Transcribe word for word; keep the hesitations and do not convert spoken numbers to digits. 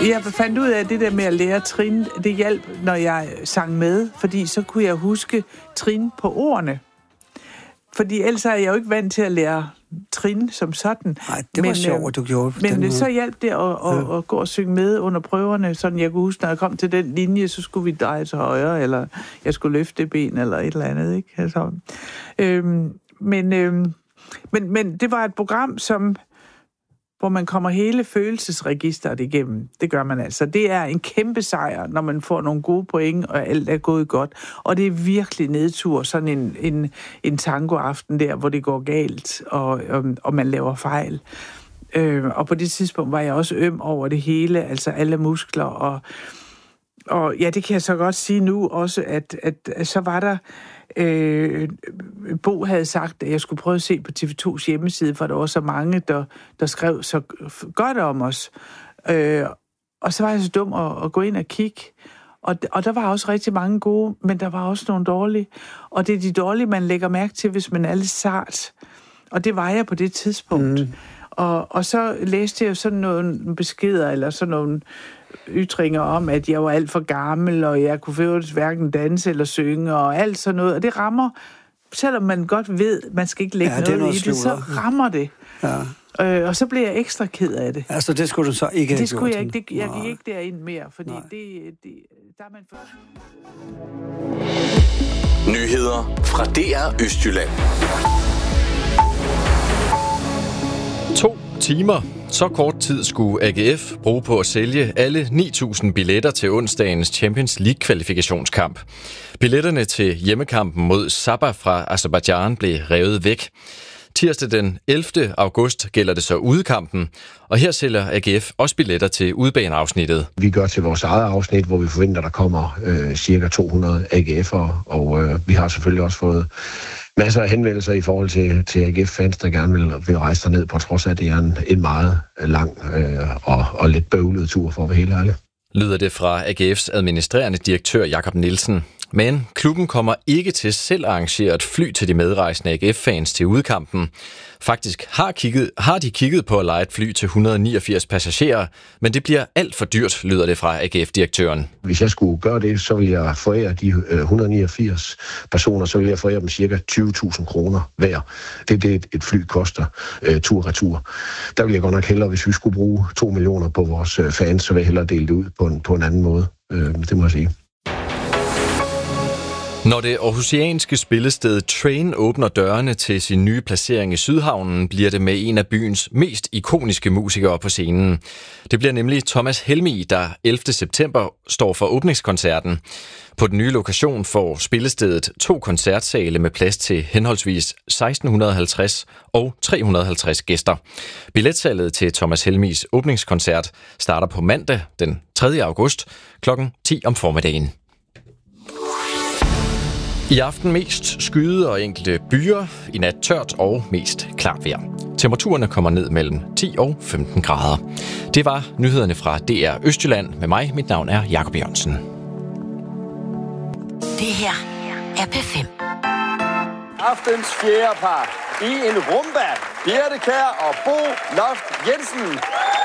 Jeg fandt ud af, at det der med at lære trin, det hjalp, når jeg sang med, fordi så kunne jeg huske trin på ordene. Fordi ellers er jeg jo ikke vant til at lære trin som sådan. Nej, det var men, sjovt, at du gjorde Men den så hjalp det at, at, ja. at gå og synge med under prøverne, sådan jeg kunne huske, når jeg kom til den linje, så skulle vi dreje til højre, eller jeg skulle løfte ben, eller et eller andet, ikke? Altså, øhm, men, øhm, men, men det var et program, som hvor man kommer hele følelsesregisteret igennem. Det gør man altså. Det er en kæmpe sejr, når man får nogle gode point, og alt er gået godt. Og det er virkelig nedtur, sådan en, en, en tangoaften der, hvor det går galt, og, og, og man laver fejl. Øh, og på det tidspunkt var jeg også øm over det hele, altså alle muskler. Og, og ja, det kan jeg så godt sige nu også, at, at, at så var der Øh, Bo havde sagt, at jeg skulle prøve at se på T V to's hjemmeside, for der var så mange, der, der skrev så godt om os. Øh, og så var jeg så dum at, at gå ind og kigge. Og, og der var også rigtig mange gode, men der var også nogle dårlige. Og det er de dårlige, man lægger mærke til, hvis man er lidt sart. Og det var jeg på det tidspunkt. Mm. Og, og så læste jeg sådan nogle beskeder, eller sådan nogle ytringer om, at jeg var alt for gammel, og jeg kunne faktisk hverken danse eller synge, og alt sådan noget. Og det rammer, selvom man godt ved, man skal ikke lægge ja, noget, noget i det, så rammer det. Ja. Øh, og så blev jeg ekstra ked af det. Altså, det skulle du så ikke have Det skulle gjort, jeg ikke. Det, jeg gik ikke derind mere, fordi det, det, der er man for... Nyheder fra D R Østjylland. To timer. Så kort tid skulle A G F bruge på at sælge alle ni tusind billetter til onsdagens Champions League-kvalifikationskamp. Billetterne til hjemmekampen mod Sabah fra Aserbajdsjan blev revet væk. Tirsdag den ellevte august gælder det så udekampen, og her sælger A G F også billetter til udebaneafsnittet. Vi gør til vores eget afsnit, hvor vi forventer, der kommer øh, cirka to hundrede A G F'ere, og øh, vi har selvfølgelig også fået masser af henvendelser i forhold til, til A G F-fans, der gerne vil, vil rejse derned, på trods af, at det er en, en meget lang øh, og, og lidt bøvlet tur, for at være helt ærlig. Lyder det fra A G F's administrerende direktør Jakob Nielsen. Men klubben kommer ikke til selv at arrangere et fly til de medrejsende A G F-fans til udkampen. Faktisk har, kigget, har de kigget på at leje et fly til et hundrede og niogfirs passagerer, men det bliver alt for dyrt, lyder det fra A G F-direktøren. Hvis jeg skulle gøre det, så ville jeg forære de et hundrede og niogfirs personer, så ville jeg forære dem cirka tyve tusind kroner hver. Det er det, et fly koster uh, tur-retur. Der ville jeg godt nok hellere, hvis vi skulle bruge to millioner på vores uh, fans, så ville jeg hellere dele det ud på en, på en anden måde. Uh, det må jeg sige. Når det aarhusianske spillested Train åbner dørene til sin nye placering i Sydhavnen, bliver det med en af byens mest ikoniske musikere på scenen. Det bliver nemlig Thomas Helmig, der ellevte september står for åbningskoncerten. På den nye lokation får spillestedet to koncertsale med plads til henholdsvis seksten halvtreds og tre hundrede og halvtreds gæster. Billetsalget til Thomas Helmigs åbningskoncert starter på mandag den tredje august klokken ti om formiddagen. I aften mest skyde og enkelte byer, i nat tørt og mest klart vejr. Temperaturerne kommer ned mellem ti og femten grader. Det var nyhederne fra D R Østjylland med mig. Mit navn er Jakob Jørgensen. Det her er P fem. Aftens fjerde par i en rumba. Birte Kjær og Bo Loft Jensen.